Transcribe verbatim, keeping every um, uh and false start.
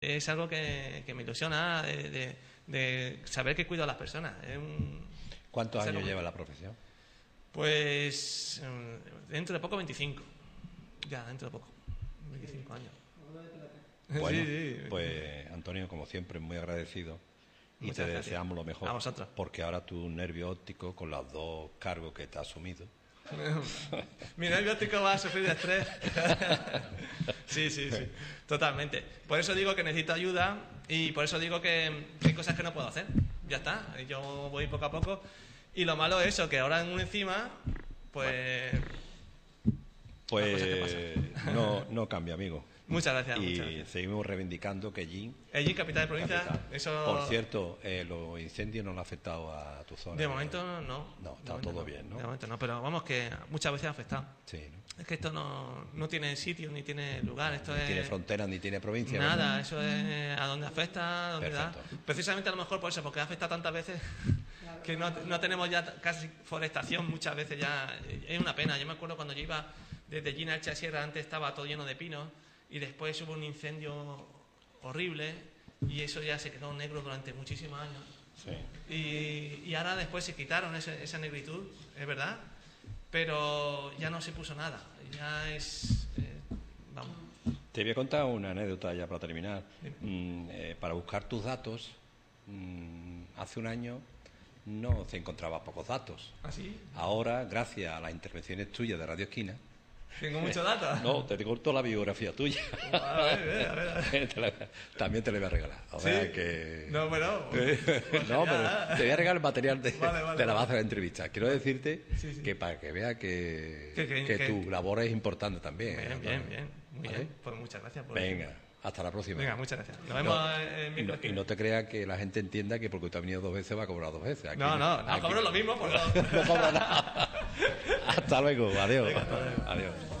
Es algo que, que me ilusiona de, de, de saber que cuido a las personas. Es un, ¿Cuántos es años algo- lleva la profesión? Pues mm, dentro de poco veinticinco. Ya, dentro de poco. veinticinco años. Bueno, Sí, sí. pues Antonio, como siempre, muy agradecido y Muchas te gracias. deseamos lo mejor. A vosotros. Porque ahora tu nervio óptico, con los dos cargos que te has asumido, Mi nervio óptico va a sufrir de estrés. Sí, sí, sí, totalmente. Por eso digo que necesito ayuda y por eso digo que, que hay cosas que no puedo hacer. Ya está, yo voy poco a poco. Y lo malo es eso, que ahora en un encima, pues... pues no, no cambia, amigo. Muchas gracias. Y muchas gracias. seguimos reivindicando que allí, Allí, capital de provincia, capital. eso... Por cierto, eh, los incendios no han afectado a tu zona. De momento no. No, De está momento todo no. bien, ¿no? De momento no, pero vamos que muchas veces ha afectado. Sí, ¿no? Es que esto no, no tiene sitio ni tiene lugar. Esto Ni es... tiene fronteras ni tiene provincia. Nada, ¿verdad? eso es a donde afecta, a donde da. Perfecto. Precisamente a lo mejor por eso, porque afecta tantas veces que no, no tenemos ya casi forestación muchas veces ya. Es una pena. Yo me acuerdo cuando yo iba desde Gina Elche a Sierra, antes estaba todo lleno de pinos y después hubo un incendio horrible y eso ya se quedó negro durante muchísimos años. Sí. Y, y ahora después se quitaron ese- esa negritud, es verdad, pero ya no se puso nada. Ya es... eh, vamos. Te voy a contar una anécdota ya para terminar. Dime. Mm, eh, para buscar tus datos, mm, hace un año no se encontraba pocos datos. ¿Así? Ahora, gracias a las intervenciones tuyas de Radio Esquina, Tengo muchos datos. no, te corto la biografía tuya. A ver, a ver, a ver. Te la- también te la voy a regalar. O ¿Sí? sea que... No, bueno. No, pero te voy a regalar el material de, Vale, vale, de la vale. base de la entrevista. Quiero decirte Sí, sí. que para que vea que, Que- que- que que- tu labor es importante también. Bien, Antonio. bien, bien. Muy ¿Vale? bien. Pues muchas gracias por Venga, hasta la próxima. Venga, muchas gracias. Nos vemos No, en y, no, miércoles. y no te creas que la gente entienda que porque tú has venido dos veces va a cobrar dos veces. Aquí No, no, no, aquí- cobro lo mismo por dos. no cobra nada. Hasta luego, adiós. Venga, hasta luego. Adiós.